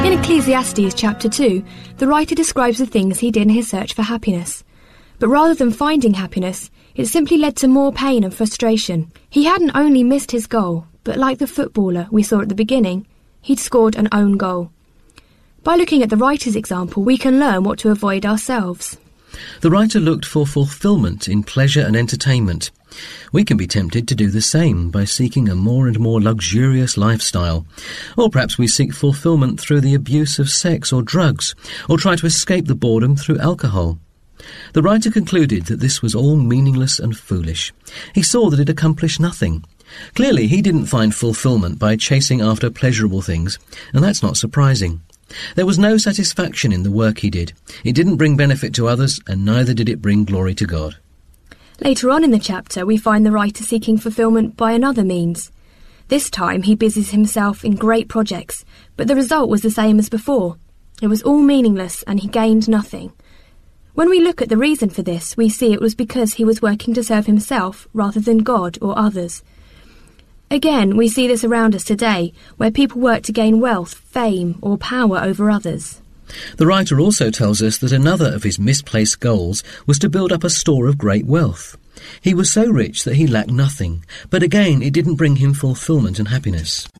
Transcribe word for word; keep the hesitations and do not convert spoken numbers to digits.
In Ecclesiastes chapter two, the writer describes the things he did in his search for happiness. But rather than finding happiness, it simply led to more pain and frustration. He hadn't only missed his goal, but like the footballer we saw at the beginning, he'd scored an own goal. By looking at the writer's example, we can learn what to avoid ourselves. The writer looked for fulfilment in pleasure and entertainment. We can be tempted to do the same by seeking a more and more luxurious lifestyle. Or perhaps we seek fulfilment through the abuse of sex or drugs, or try to escape the boredom through alcohol. The writer concluded that this was all meaningless and foolish. He saw that it accomplished nothing. Clearly, he didn't find fulfilment by chasing after pleasurable things, and that's not surprising. There was no satisfaction in the work he did. It didn't bring benefit to others, and neither did it bring glory to God. Later on in the chapter, we find the writer seeking fulfilment by another means. This time, he busies himself in great projects, but the result was the same as before. It was all meaningless, and he gained nothing. When we look at the reason for this, we see it was because he was working to serve himself rather than God or others. Again, we see this around us today, where people work to gain wealth, fame, or power over others. The writer also tells us that another of his misplaced goals was to build up a store of great wealth. He was so rich that he lacked nothing, but again it didn't bring him fulfilment and happiness.